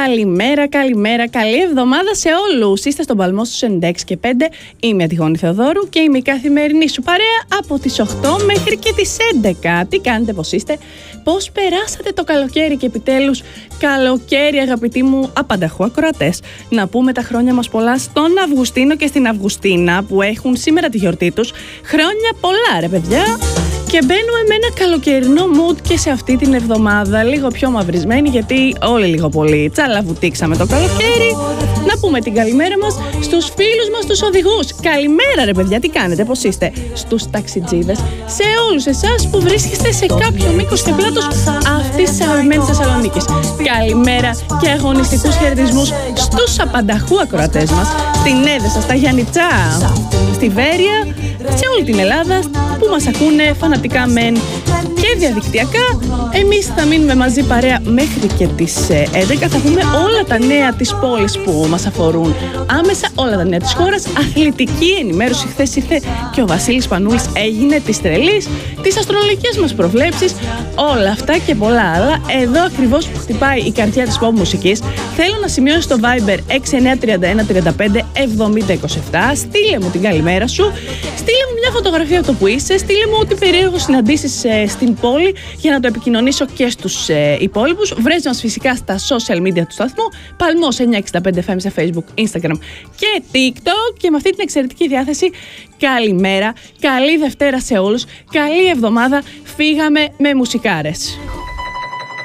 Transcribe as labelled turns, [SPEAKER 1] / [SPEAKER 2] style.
[SPEAKER 1] Καλημέρα, καλημέρα, καλή εβδομάδα σε όλους. Είστε στον Παλμό στους 96 και 5. Είμαι η Αντιγόνη Θεοδόρου και είμαι η καθημερινή σου παρέα από τις 8 μέχρι και τις 11. Τι κάνετε, πώς είστε, πώς περάσατε το καλοκαίρι και επιτέλους καλοκαίρι, αγαπητοί μου απανταχού ακροατές. Να πούμε τα χρόνια μας πολλά στον Αυγουστίνο και στην Αυγουστίνα που έχουν σήμερα τη γιορτή τους. Χρόνια πολλά, ρε παιδιά. Και μπαίνουμε με ένα καλοκαιρινό mood και σε αυτή την εβδομάδα, λίγο πιο μαυρισμένη, γιατί όλοι λίγο πολύ τσαλαβουτήξαμε το καλοκαίρι. Να πούμε την καλημέρα μας στους φίλους μας τους οδηγούς. Καλημέρα, ρε παιδιά, τι κάνετε, πώς είστε? Στους ταξιτζίδες, σε όλους εσάς που βρίσκεστε σε κάποιο μήκος και πλάτος αυτής της αγαπημένης Θεσσαλονίκης. Καλημέρα και αγωνιστικούς χαιρετισμούς στους απανταχού ακροατές μας, στην Έδεσα, στα Γιαννιτσά, στη Βέρεια, σε όλη την Ελλάδα που μας ακούνε φανατικά μεν και διαδικτυακά. Εμείς θα μείνουμε μαζί παρέα μέχρι και τις 11. Θα πούμε όλα τα νέα της πόλης που μας αφορούν άμεσα, όλα τα νέα της χώρας, αθλητική ενημέρωση. Χθες ήρθε και ο Βασίλης Πανούλης, έγινε της τρελής, τις αστρολογικές μας προβλέψεις, όλα αυτά και πολλά άλλα. Εδώ ακριβώς που χτυπάει η καρδιά της pop μουσικής. Θέλω να σημειώσεις στο Viber 6931 35 70 27. Στείλε μου την καλημέρα σου, στείλε μου μια φωτογραφία από το που είσαι, στείλε μου ό,τι περίεργο συναντήσεις στην πόλη για να το επικοινωνήσω και στους υπόλοιπους. Βρες μας φυσικά στα social media του σταθμού, Παλμός 965 FM σε Facebook, Instagram και TikTok. Και με αυτή την εξαιρετική διάθεση, καλημέρα, καλή Δευτέρα σε όλους, καλή εβδομάδα, φύγαμε με μουσικάρες.